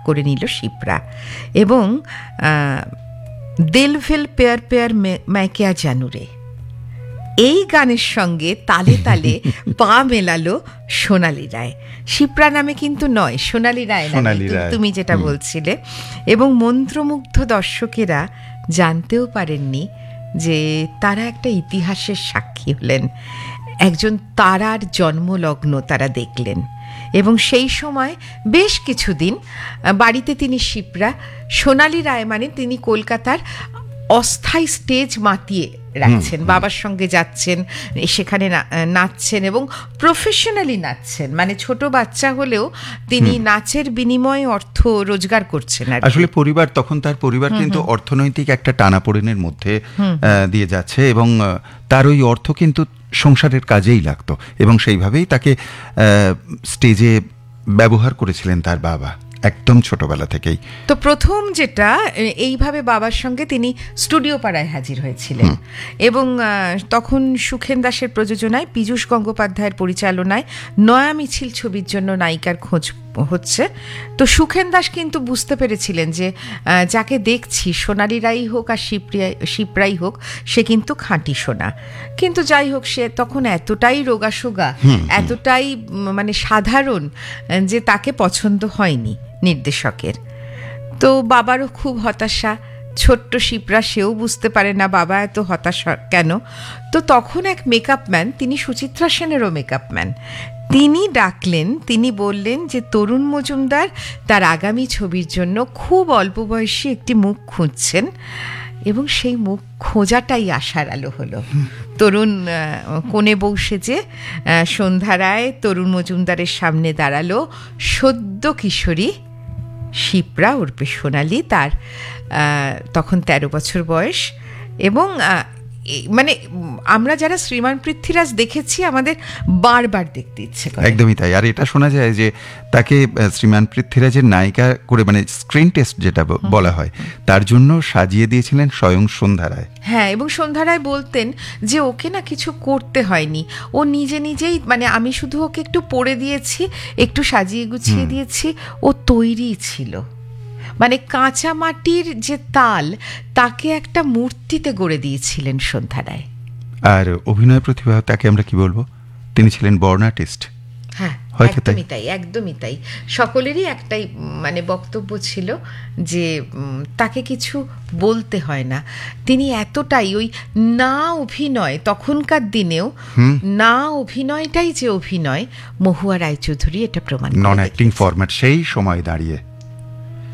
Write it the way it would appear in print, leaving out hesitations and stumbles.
করে নিল শিপ্রা এবং দিল ভিল পেয়ার পেয়ার ম্যাকিয়া জানুরে এই গানের সঙ্গে তালে তালে পা মেলালো সোনালী রায়। শিপ্রা নামে কিন্তু নয়, সোনালী রায় নামে তুমি যেটা বলছিলে। এবং মন্ত্রমুগ্ধ দর্শকেরা জানতেও পারেননি যে তারা একটা ইতিহাসের সাক্ষী হলেন, একজন তারার জন্মলগ্ন তারা দেখলেন। এবং সেই সময় বেশ কিছুদিন বাড়িতে তিনি শিপ্রা, সোনালী রায় মানে তিনি কলকাতার অস্থায়ী স্টেজ মাতিয়ে রাখছেন, বাবার সঙ্গে যাচ্ছেন, সেখানে নাচছেন এবং প্রফেশনালি নাচছেন, মানে ছোট বাচ্চা হলেও তিনি নাচের বিনিময়ে অর্থ রোজগার করছেন। আসলে পরিবার, তখন তার পরিবার কিন্তু অর্থনৈতিক একটা টানাপোড়েনের মধ্যে দিয়ে যাচ্ছে এবং তার ওই অর্থ কিন্তু সংসারের কাজেই লাগতো এবং সেইভাবেই তাকে স্টেজে ব্যবহার করেছিলেন তার বাবা একদম ছোটবেলা থেকেই। তো প্রথম যেটা এইভাবে বাবার সঙ্গে তিনি স্টুডিও পাড়ায় হাজির হয়েছিলেন এবং তখন সুখেন দাসের প্রযোজনায়, পীযূষ গঙ্গোপাধ্যায়ের পরিচালনায় নয়া মিছিল ছবির জন্য নায়িকার খোঁজ হচ্ছে। তো সুখেন দাস কিন্তু বুঝতে পেরেছিলেন যে যাকে দেখছি, সোনালী রাই হোক আর শিপ্রাই হোক, সে কিন্তু খাঁটি সোনা। কিন্তু যাই হোক, সে তখন এতটাই রোগাসোগা, এতটাই মানে সাধারণ যে তাকে পছন্দ হয়নি নির্দেশকের। তো বাবারও খুব হতাশা, ছোট্ট শিপ্রা সেও বুঝতে পারে না বাবা এত হতাশা কেন। তো তখন এক মেকআপ ম্যান, তিনি সুচিত্রা সেনেরও মেকআপ ম্যান, তিনি ডাকলেন। তিনি বললেন যে তরুণ মজুমদার তার আগামী ছবির জন্য খুব অল্প বয়সী একটি মুখ খুঁজছেন এবং সেই মুখ খোঁজাটাই আশার আলো হলো। তরুণ কোণে বউ সেজে সন্ধ্যা রায় তরুণ মজুমদারের সামনে দাঁড়ালো সদ্য কিশোরী শিপ্রা উর্ফে সোনালী। তার তখন 13 বছর বয়স এবং মানে আমরা যারা শ্রীমান পৃথ্বীরাজ দেখেছি আমাদের বারবার দেখতে ইচ্ছে করে। একদমই তাই। আর এটা শোনা যায় যে তাকে শ্রীমান পৃথ্বীরাজের নায়িকা করে, মানে স্ক্রিন টেস্ট যেটা বলা হয়, তার জন্য সাজিয়ে দিয়েছিলেন স্বয়ং সন্ধ্যা রায়। হ্যাঁ, এবং সন্ধ্যা রায় বলতেন যে ওকে না কিছু করতে হয়নি, ও নিজে নিজেই, মানে আমি শুধু ওকে একটু পরে দিয়েছি, একটু সাজিয়ে গুছিয়ে দিয়েছি, ও তৈরি ছিল। মানে কাঁচা মাটির যে তাল, তাকে একটা মূর্তিতে গড়ে দিয়েছিলেন সন্ধ্যা রায়। আর অভিনয় প্রতিভা, তাকে আমরা কি বলবো, তিনি ছিলেন বর্ন আর্টিস্ট। হ্যাঁ, একদমই তাই, একদমই তাই। সকলেরই একটাই মানে বক্তব্য ছিল যে তাকে কিছু বলতে হয় না, তিনি এতটাই ওই না অভিনয়, তখনকার দিনেও না অভিনয়টাই যে অভিনয়, মহুয়া রায়চৌধুরী এটা প্রমাণ, নন অ্যাক্টিং ফরম্যাট সেই সময় দাঁড়িয়ে।